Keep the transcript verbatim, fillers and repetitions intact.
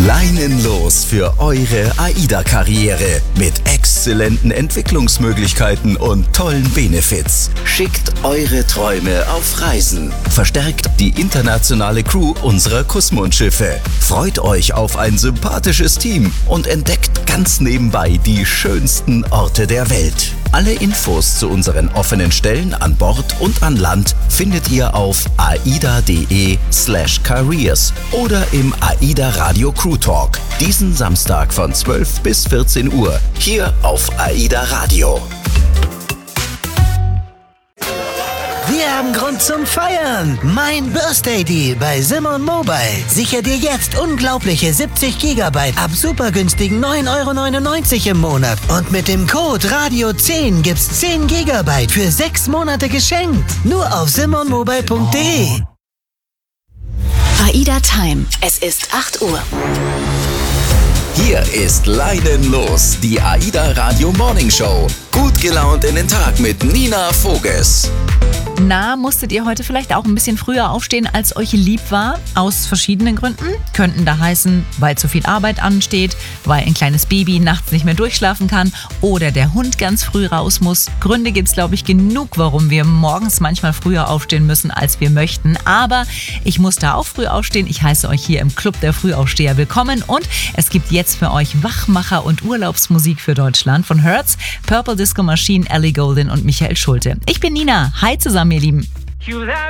Leinenlos für eure AIDA-Karriere mit exzellenten Entwicklungsmöglichkeiten und tollen Benefits. Schickt eure Träume auf Reisen. Verstärkt die internationale Crew unserer Kussmundschiffe. Freut euch auf ein sympathisches Team und entdeckt ganz nebenbei die schönsten Orte der Welt. Alle Infos zu unseren offenen Stellen an Bord und an Land findet ihr auf aida.de slash careers oder im AIDA Radio Crew Talk. Diesen Samstag von zwölf bis vierzehn Uhr hier auf AIDA Radio. Wir haben Grund zum Feiern. Mein Birthday Deal bei Simon Mobile. Sichere dir jetzt unglaubliche siebzig Gigabyte ab super günstigen neun Euro neunundneunzig im Monat. Und mit dem Code Radio zehn gibt's zehn Gigabyte für sechs Monate geschenkt. Nur auf simon mobile punkt de. AIDA Time. Es ist acht Uhr. Hier ist Leinenlos, die AIDA Radio Morning Show. Gut gelaunt in den Tag mit Nina Voges. Na, musstet ihr heute vielleicht auch ein bisschen früher aufstehen, als euch lieb war? Aus verschiedenen Gründen. Könnten da heißen, weil zu viel Arbeit ansteht, weil ein kleines Baby nachts nicht mehr durchschlafen kann oder der Hund ganz früh raus muss. Gründe gibt's, glaube ich, genug, warum wir morgens manchmal früher aufstehen müssen, als wir möchten. Aber ich musste auch früh aufstehen. Ich heiße euch hier im Club der Frühaufsteher willkommen und es gibt jetzt für euch Wachmacher und Urlaubsmusik für Deutschland von Hertz, Purple Disco Machine, Ellie Goulding und Michael Schulte. Ich bin Nina. Hi zusammen, ihr Lieben.